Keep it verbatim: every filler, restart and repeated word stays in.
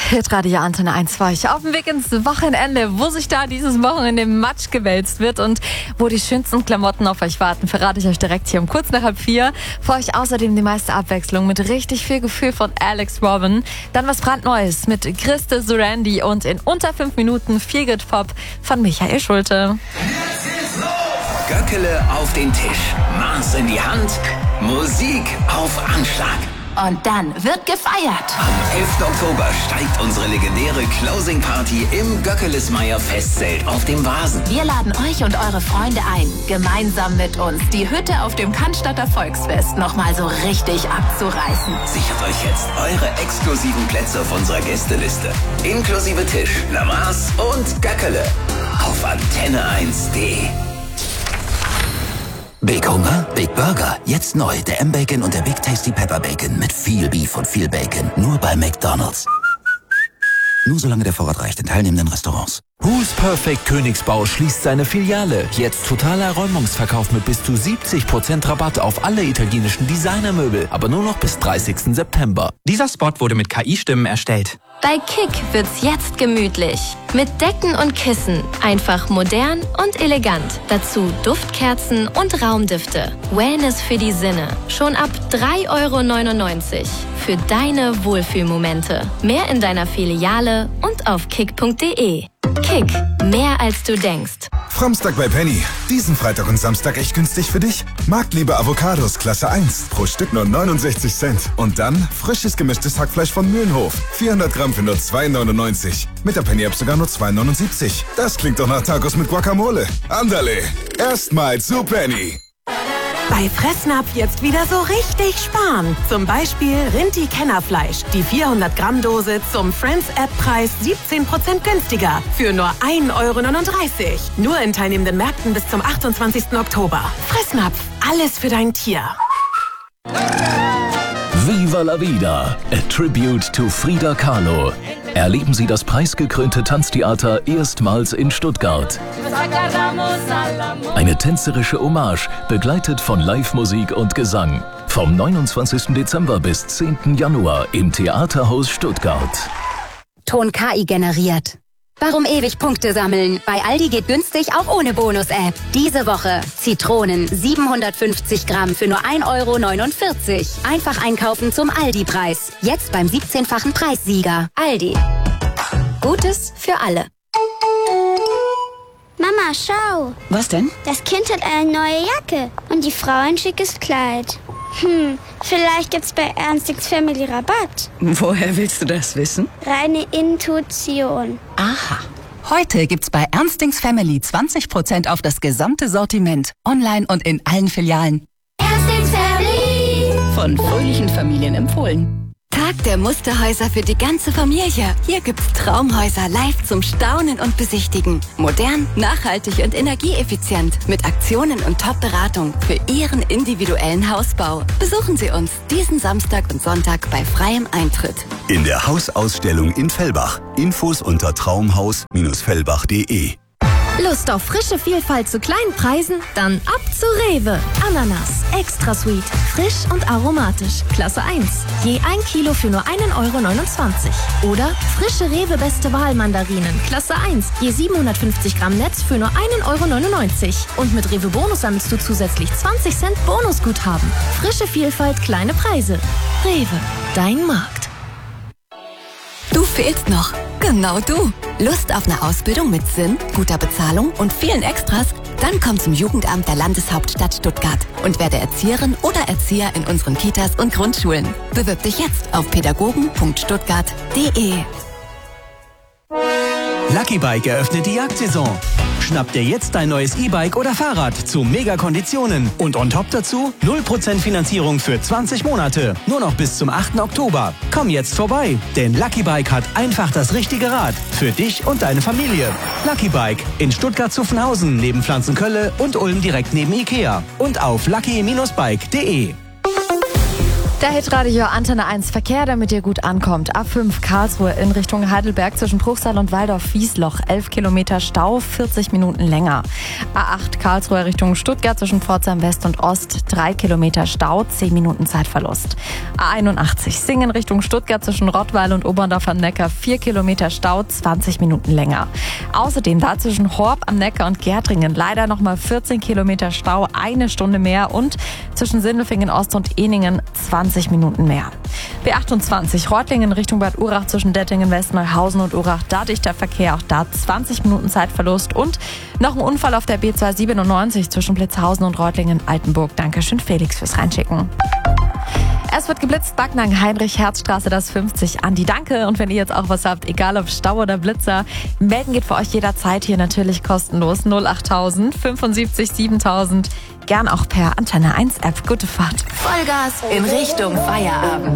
Hitradio Antenne eins für euch auf dem Weg ins Wochenende. Wo sich da dieses Wochenende im Matsch gewälzt wird und wo die schönsten Klamotten auf euch warten, verrate ich euch direkt hier um kurz nach halb vier. Für euch außerdem die meiste Abwechslung mit richtig viel Gefühl von Alex Robin. Dann was brandneues mit Christe Surandi und in unter fünf Minuten Feel Good Pop von Michael Schulte. Göckele auf den Tisch, Maß in die Hand, Musik auf Anschlag. Und dann wird gefeiert. Am elften Oktober steigt unsere legendäre Closing Party im Göckelesmeyer Festzelt auf dem Vasen. Wir laden euch und eure Freunde ein, gemeinsam mit uns die Hütte auf dem Cannstatter Volksfest nochmal so richtig abzureißen. Sichert euch jetzt eure exklusiven Plätze auf unserer Gästeliste. Inklusive Tisch, Lamaß und Göckele. Auf antenne eins punkt de. Big Hunger, Big Burger. Jetzt neu, der M-Bacon und der Big Tasty Pepper Bacon mit viel Beef und viel Bacon. Nur bei McDonald's. Nur solange der Vorrat reicht in teilnehmenden Restaurants. Who's Perfect Königsbau schließt seine Filiale. Jetzt totaler Räumungsverkauf mit bis zu siebzig Prozent Rabatt auf alle italienischen Designermöbel. Aber nur noch bis dreißigsten September. Dieser Spot wurde mit K I-Stimmen erstellt. Bei Kick wird's jetzt gemütlich. Mit Decken und Kissen. Einfach modern und elegant. Dazu Duftkerzen und Raumdüfte. Wellness für die Sinne. Schon ab drei Euro neunundneunzig. Für deine Wohlfühlmomente. Mehr in deiner Filiale und auf kick punkt de. Kick. Mehr als du denkst. Framstag bei Penny. Diesen Freitag und Samstag echt günstig für dich? Marktliebe Avocados Klasse eins. Pro Stück nur neunundsechzig Cent. Und dann frisches gemischtes Hackfleisch von Mühlenhof. vierhundert Gramm für nur zwei neunundneunzig. Mit der Penny-App sogar nur zwei neunundsiebzig. Das klingt doch nach Tacos mit Guacamole. Andale. Erstmal zu Penny. Bei Fressnapf jetzt wieder so richtig sparen. Zum Beispiel Rinti-Kennerfleisch. Die vierhundert Gramm Dose zum Friends-App-Preis siebzehn Prozent günstiger. Für nur ein Euro neununddreißig. Nur in teilnehmenden Märkten bis zum achtundzwanzigsten Oktober. Fressnapf. Alles für dein Tier. Viva la Vida. A Tribute to Frida Kahlo. Erleben Sie das preisgekrönte Tanztheater erstmals in Stuttgart. Eine tänzerische Hommage, begleitet von Live-Musik und Gesang. Vom neunundzwanzigsten Dezember bis zehnten Januar im Theaterhaus Stuttgart. Ton K I generiert. Warum ewig Punkte sammeln? Bei Aldi geht günstig auch ohne Bonus-App. Diese Woche Zitronen siebenhundertfünfzig Gramm für nur ein Euro neunundvierzig. Einfach einkaufen zum Aldi-Preis. Jetzt beim siebzehnfachen Preissieger. Aldi. Gutes für alle. Mama, schau. Was denn? Das Kind hat eine neue Jacke und die Frau ein schickes Kleid. Hm, vielleicht gibt's bei Ernstings Family Rabatt. Woher willst du das wissen? Reine Intuition. Aha. Heute gibt's bei Ernstings Family zwanzig Prozent auf das gesamte Sortiment. Online und in allen Filialen. Ernstings Family. Von fröhlichen Familien empfohlen. Tag der Musterhäuser für die ganze Familie. Hier gibt's Traumhäuser live zum Staunen und Besichtigen. Modern, nachhaltig und energieeffizient. Mit Aktionen und Top-Beratung für Ihren individuellen Hausbau. Besuchen Sie uns diesen Samstag und Sonntag bei freiem Eintritt. In der Hausausstellung in Fellbach. Infos unter traumhaus Bindestrich fellbach punkt de. Lust auf frische Vielfalt zu kleinen Preisen? Dann ab zu Rewe. Ananas, extra sweet, frisch und aromatisch. Klasse eins. Je ein Kilo für nur einen Euro neunundzwanzig. Oder frische Rewe Beste Wahl Mandarinen. Klasse eins. Je siebenhundertfünfzig Gramm Netz für nur einen Euro neunundneunzig. Und mit Rewe Bonus sammelst du zusätzlich zwanzig Cent Bonusguthaben. Frische Vielfalt, kleine Preise. Rewe, dein Markt. Du fehlst noch. Genau du. Lust auf eine Ausbildung mit Sinn, guter Bezahlung und vielen Extras? Dann komm zum Jugendamt der Landeshauptstadt Stuttgart und werde Erzieherin oder Erzieher in unseren Kitas und Grundschulen. Bewirb dich jetzt auf pädagogen punkt stuttgart punkt de. Lucky Bike eröffnet die Jagdsaison. Schnapp dir jetzt dein neues E-Bike oder Fahrrad zu Mega-Konditionen. Und on top dazu null Prozent Finanzierung für zwanzig Monate. Nur noch bis zum achten Oktober. Komm jetzt vorbei, denn Lucky Bike hat einfach das richtige Rad. Für dich und deine Familie. Lucky Bike in Stuttgart-Zuffenhausen neben Pflanzenkölle und Ulm direkt neben Ikea. Und auf lucky Bindestrich bike punkt de. Der Hitradio Antenne eins Verkehr, damit ihr gut ankommt. A fünf Karlsruhe in Richtung Heidelberg zwischen Bruchsal und Waldorf-Wiesloch. elf Kilometer Stau, vierzig Minuten länger. A acht Karlsruhe Richtung Stuttgart zwischen Pforzheim West und Ost. drei Kilometer Stau, zehn Minuten Zeitverlust. A einundachtzig Singen Richtung Stuttgart zwischen Rottweil und Oberndorf am Neckar. vier Kilometer Stau, zwanzig Minuten länger. Außerdem da zwischen Horb am Neckar und Gärtringen leider nochmal vierzehn Kilometer Stau, eine Stunde mehr. Und zwischen Sindelfingen Ost und Ehningen zwanzig Minuten mehr. B achtundzwanzig Reutlingen Richtung Bad Urach zwischen Dettingen West, Neuhausen und Urach. Da dichter Verkehr, auch da zwanzig Minuten Zeitverlust. Und noch ein Unfall auf der B zweihundertsiebenundneunzig zwischen Blitzhausen und Reutlingen-Altenburg. Dankeschön Felix fürs Reinschicken. Es wird geblitzt, Backnang, Heinrich-Herz-Straße, das fünfzig. Andi, danke. Und wenn ihr jetzt auch was habt, egal ob Stau oder Blitzer, melden geht für euch jederzeit hier natürlich kostenlos. null achttausend fünfundsiebzig siebentausend. Gern auch per Antenne eins App. Gute Fahrt. Vollgas in Richtung Feierabend.